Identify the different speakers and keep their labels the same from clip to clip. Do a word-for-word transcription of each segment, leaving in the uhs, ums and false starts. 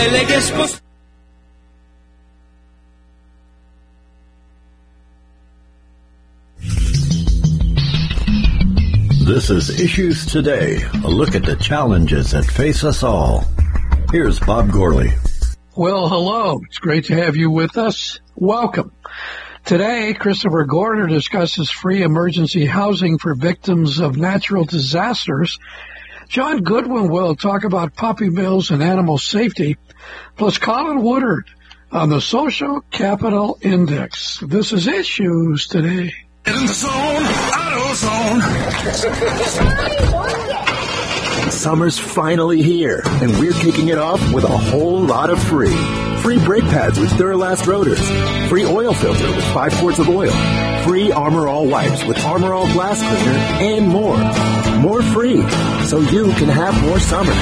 Speaker 1: This is Issues Today, a look at the challenges that face us all. Here's Bob Gourley.
Speaker 2: Well, hello. It's great to have you with us. Welcome. Today, Christopher Gorder discusses free emergency housing for victims of natural disasters. John Goodwin will talk about puppy mills and animal safety, plus Colin Woodard on the Social Capital Index. This is Issues Today.
Speaker 3: Get in the zone, auto zone.
Speaker 4: Summer's finally here, and we're kicking it off with a whole lot of free. Free brake pads with Duralast rotors. Free oil filter with five quarts of oil. Free Armor All wipes with Armor All glass cleaner, and more. More free, so you can have more summer.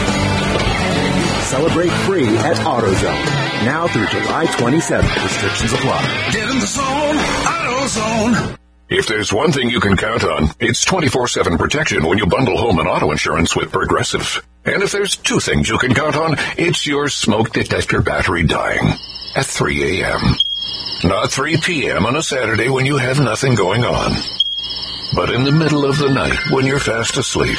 Speaker 4: Celebrate free at AutoZone. Now through July twenty-seventh. Restrictions apply.
Speaker 3: Get in the zone, AutoZone.
Speaker 5: If there's one thing you can count on, it's twenty-four seven protection when you bundle home and auto insurance with Progressive. And if there's two things you can count on, it's your smoke detector battery dying at three a.m. Not three p.m. on a Saturday when you have nothing going on, but in the middle of the night when you're fast asleep.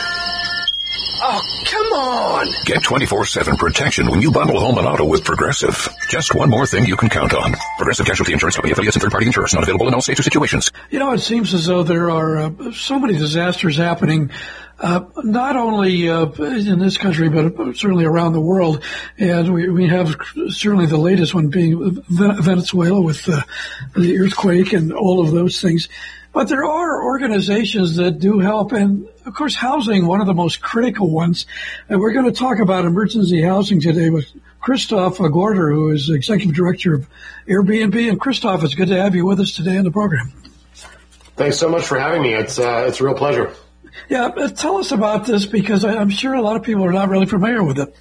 Speaker 3: Oh, come on!
Speaker 5: Get twenty-four seven protection when you bundle home and auto with Progressive. Just one more thing you can count on. Progressive Casualty Insurance Company, affiliates and third-party insurers, not available in all states or situations.
Speaker 2: You know, it seems as though there are uh, so many disasters happening, uh, not only uh, in this country, but certainly around the world. And we, we have certainly the latest one being Venezuela with uh, the earthquake and all of those things. But there are organizations that do help, and of course housing, one of the most critical ones. And we're going to talk about emergency housing today with Christoph Gorder, who is Executive Director of Airbnb. And Christoph, it's good to have you with us today on the program.
Speaker 6: Thanks so much for having me. It's uh, it's a real pleasure.
Speaker 2: Yeah, uh, tell us about this, because I, I'm sure a lot of people are not really familiar with it.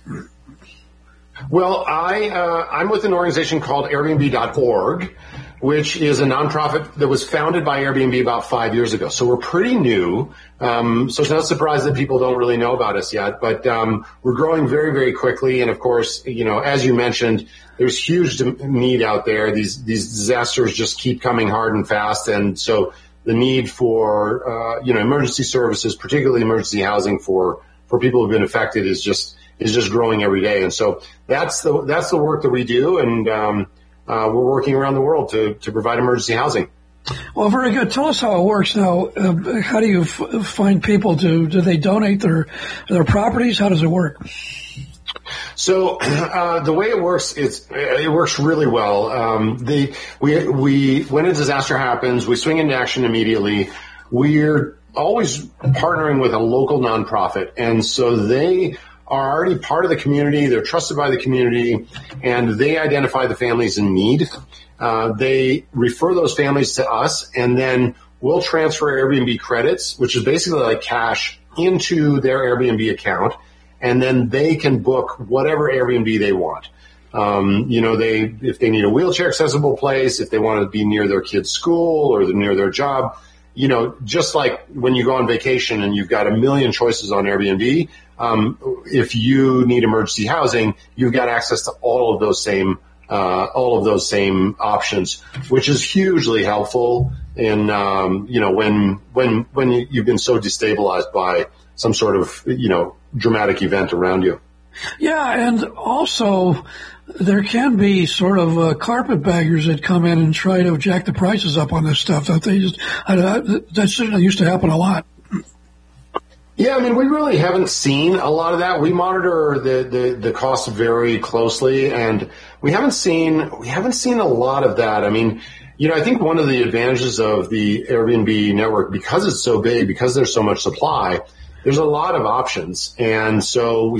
Speaker 6: Well, I, uh, I'm with an organization called Airbnb dot org, which is a nonprofit that was founded by Airbnb about five years ago. So we're pretty new. Um, so it's not a surprise that people don't really know about us yet, but um, we're growing very, very quickly. And of course, you know, as you mentioned, there's huge need out there. These these disasters just keep coming hard and fast, and so the need for uh, you know emergency services, particularly emergency housing for for people who've been affected, is just is just growing every day. And so that's the that's the work that we do, and um, uh, we're working around the world to to provide emergency housing.
Speaker 2: Well, very good. Tell us how it works now. Uh, how do you f- find people to? Do they donate their their properties? How does it work?
Speaker 6: So uh, the way it works, it's it works really well. Um, the we we when a disaster happens, we swing into action immediately. We're always partnering with a local nonprofit, and so they are already part of the community. They're trusted by the community, and they identify the families in need. Uh, they refer those families to us, and then we'll transfer Airbnb credits, which is basically like cash, into their Airbnb account, and then they can book whatever Airbnb they want. Um, you know, they if they need a wheelchair accessible place, if they want to be near their kid's school or near their job, you know, just like when you go on vacation and you've got a million choices on Airbnb, um, if you need emergency housing, you've got access to all of those same uh, all of those same options, which is hugely helpful in um, you know when when when you've been so destabilized by some sort of you know dramatic event around you.
Speaker 2: Yeah, and also there can be sort of uh, carpetbaggers that come in and try to jack the prices up on this stuff. That they just I, I, that certainly used to happen a lot.
Speaker 6: Yeah, I mean, we really haven't seen a lot of that. We monitor the, the, the costs very closely, and we haven't seen we haven't seen a lot of that. I mean, you know, I think one of the advantages of the Airbnb network, because it's so big, because there's so much supply, there's a lot of options. And so we